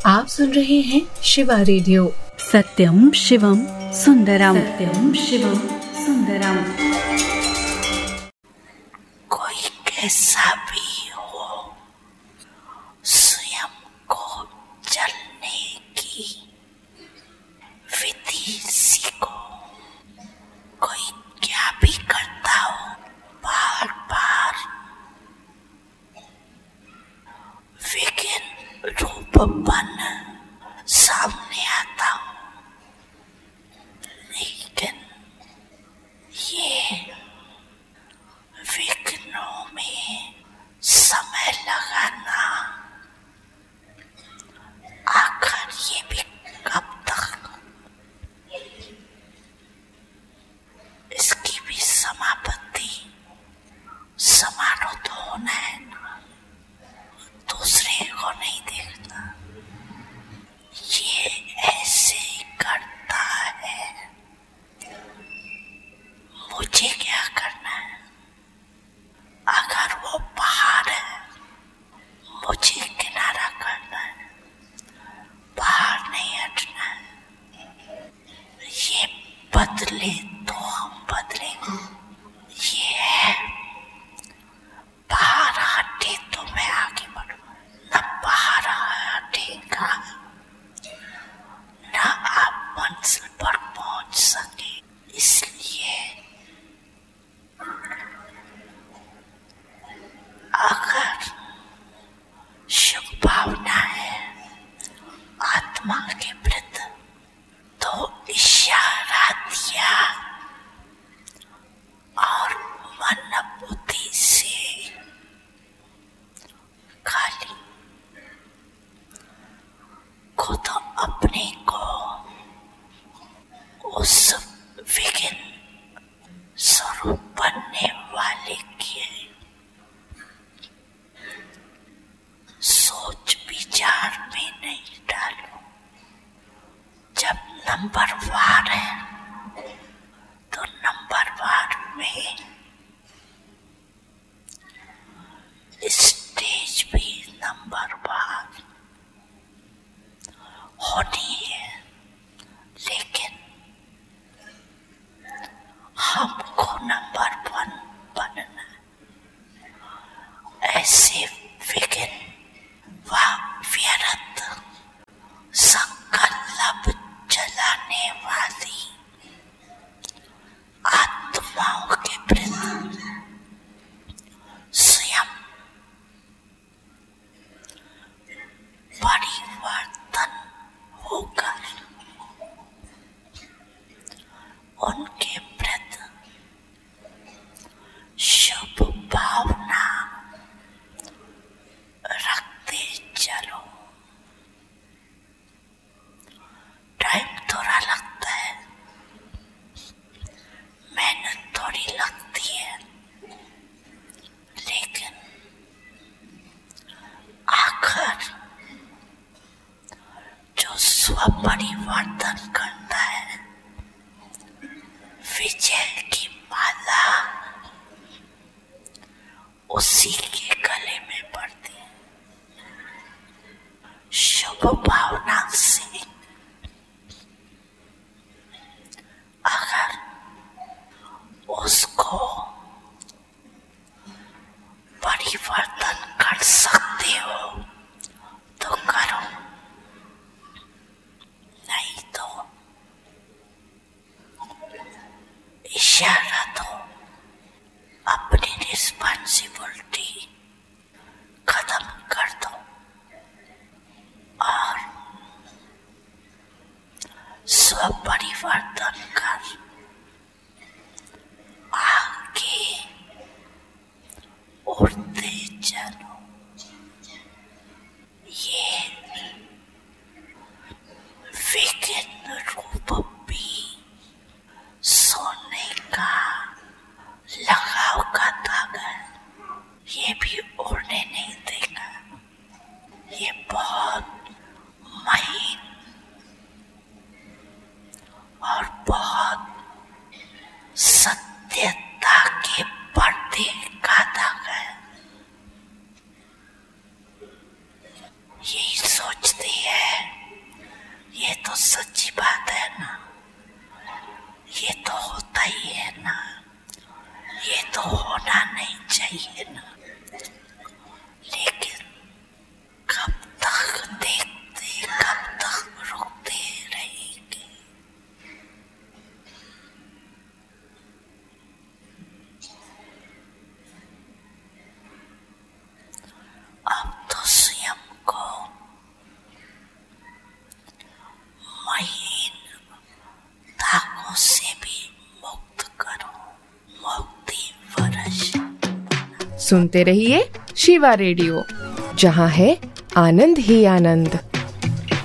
आप सुन रहे हैं शिवा रेडियो। सत्यम शिवम सुंदरम, सत्यम शिवम सुंदरम। कोई कैसा भी हो, स्वयं को जलने की विधि सीखो। कोई क्या भी करता हो, बार बार विघ्न रूप बन सामने आता हो, लेकिन ये विघ्नों में समय लगाना आखिर ये भी कब तक, इसकी भी समाप्ति समारोह तो होना है ना, दूसरे को नहीं देखना। ये ऐसे ही करता है, मुझे क्या करना है? अगर वो बाहर है, मुझे किनारा करना है, बाहर नहीं हटना है। ये बदले तो हम बदलेंगे। ये है बाहर हटे तो मैं आगे बढ़ूं, न बाहर हटेगा न आप मंजिल पर पहुंच सके। इसलिए अगर शुभ भावना है आत्मा के प्रति, तो इशारा दिया और मन बुद्धि से खाली खुद अपने को उस विघ्न स्वरूप बनने वाले के सोच विचार में नहीं डालो। जब नंबर वार है तो नंबर वार में स्टेज भी नंबर वार होनी है, लेकिन हमको नंबर 1 बनना। ऐसे विघ्न व व्यर्थ संकल्प जलाने वाली आत्माओं के प्रति स्वयं परिवर्तन होकर उनके प्रति शुभ भावना रखते चलो। टाइम थोड़ा लगता है, मेहनत थोड़ी लगती है, लेकिन आखिर जो स्व परिवर्तन करता है, विजय की माला उसी के गले में पड़ती है। शुभ भावना से अगर उसको परिवर्तन कर सकते हो तो करो, नहीं तो इशारा दो। अपनी रिस्पॉन्सिबिलिटी खत्म कर दो और स्व परिवर्तन कर आगे उड़ते चलो। ये विघ्न रूप भी सोने का लगाव का धागा है, ये भी उड़ने नहीं देगा। ये बहुत महीन और बहुत सत्यता के पर्दे का धागा है। यही सोचती है सुनते रहिए शिवा रेडियो, जहाँ है आनंद ही आनंद।